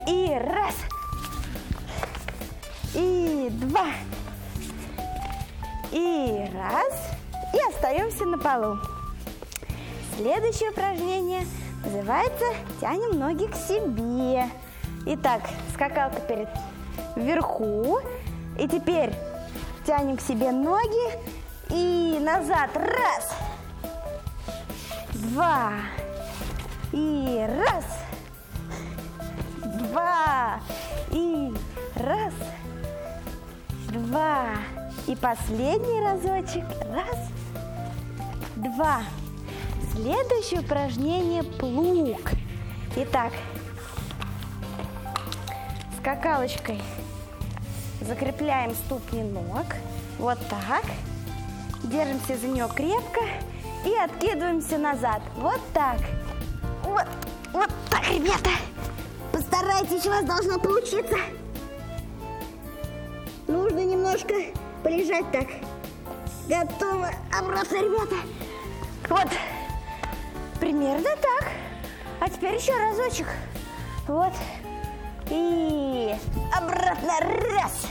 И раз. И два. И раз. И остаемся на полу. Следующее упражнение называется «Тянем ноги к себе». Итак, скакалка вверху. И теперь тянем к себе ноги. И назад. Раз. Два. И раз. Два. И раз. Два. И последний разочек. Раз. Два. Следующее упражнение – плуг. Итак, скакалочкой закрепляем ступни ног. Вот так. Держимся за нее крепко и откидываемся назад. Вот так. Вот так, ребята. Постарайтесь, у вас должно получиться. Нужно немножко полежать так. Готово. Обратно, ребята. Вот. Примерно так. А теперь еще разочек. Вот. И обратно. Раз.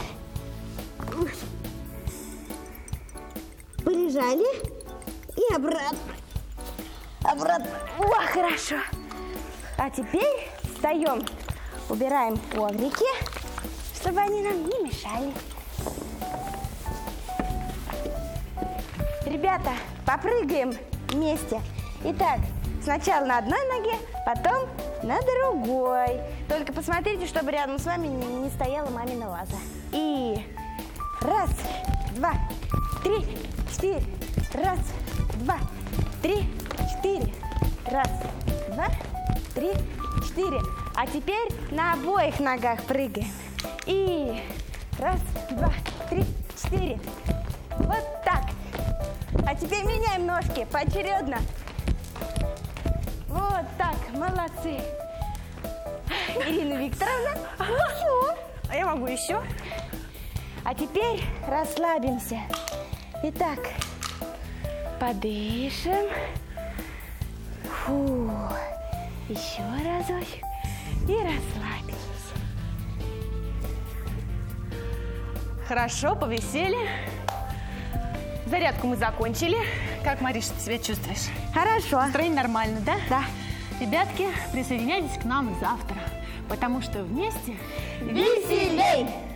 Полежали. И обратно. Обратно. О, хорошо. А теперь встаем. Убираем коврики, чтобы они нам не мешали. Ребята, попрыгаем вместе. Итак, сначала на одной ноге, потом на другой. Только посмотрите, чтобы рядом с вами не стояла мамина ваза. И раз, два, три, четыре. Раз, два, три, четыре. Раз, два, три, четыре. А теперь на обоих ногах прыгаем. И раз, два, три, четыре. Вот так. А теперь меняем ножки поочередно. Вот так, молодцы. Ирина Викторовна. Все. А я могу еще? А теперь расслабимся. Итак, подышим. Фу. Еще разочек. И расслабились. Хорошо, повесели. Зарядку мы закончили. Как, Мариша, ты себя чувствуешь? Хорошо. Настроение нормально, да? Да. Ребятки, присоединяйтесь к нам завтра, потому что вместе веселей!